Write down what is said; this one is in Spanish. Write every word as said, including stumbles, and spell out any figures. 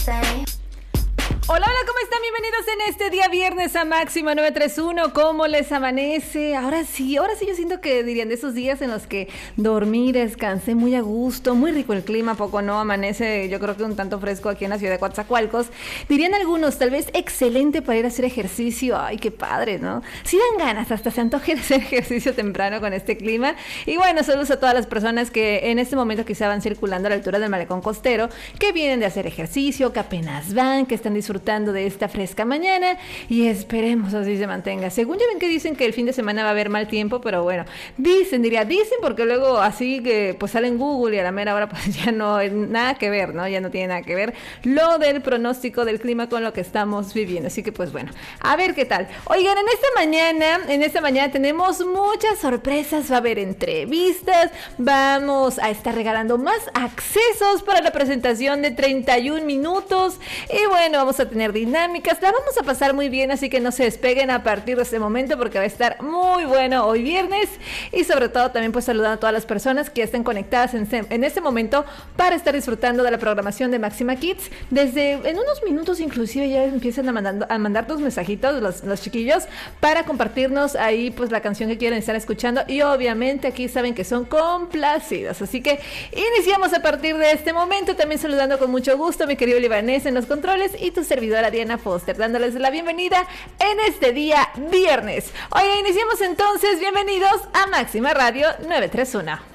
Hola, hola, ¿cómo están? Bienvenidos en este día viernes a Máxima nueve tres uno. ¿Cómo les amanece? Ahora sí, ahora sí yo siento que dirían de esos días en los que dormí, descansé muy a gusto, muy rico el clima, poco no, amanece yo creo que un tanto fresco aquí en la ciudad de Coatzacoalcos. Dirían algunos, tal vez excelente para ir a hacer ejercicio. Ay, qué padre, ¿no? Sí dan ganas, hasta se antoja hacer ejercicio temprano con este clima. Y bueno, saludos a todas las personas que en este momento quizá van circulando a la altura del malecón costero, que vienen de hacer ejercicio, que apenas van, que están disfrutando de esta fresca mañana y esperemos así se mantenga. Según ya ven que dicen que el fin de semana va a haber mal tiempo, pero bueno, dicen, diría, dicen porque luego así que pues sale en Google y a la mera hora pues ya no hay nada que ver, ¿no? Ya no tiene nada que ver lo del pronóstico del clima con lo que estamos viviendo. Así que pues bueno, a ver qué tal. Oigan, en esta mañana, en esta mañana tenemos muchas sorpresas, va a haber entrevistas, vamos a estar regalando más accesos para la presentación de treinta y un minutos y bueno, vamos a tener dinámicas, la vamos a pasar muy bien, así que no se despeguen a partir de este momento porque va a estar muy bueno hoy viernes y sobre todo también pues saludando a todas las personas que estén conectadas en, en este momento para estar disfrutando de la programación de Máxima Kids. Desde en unos minutos inclusive ya empiezan a, mandando, a mandar tus mensajitos los, los chiquillos para compartirnos ahí pues la canción que quieren estar escuchando y obviamente aquí saben que son complacidos, así que iniciamos a partir de este momento, también saludando con mucho gusto a mi querido Libanés en los controles y tu servidora Diana Foster, dándoles la bienvenida en este día viernes. Oye, iniciamos entonces, bienvenidos a Máxima Radio nueve tres uno.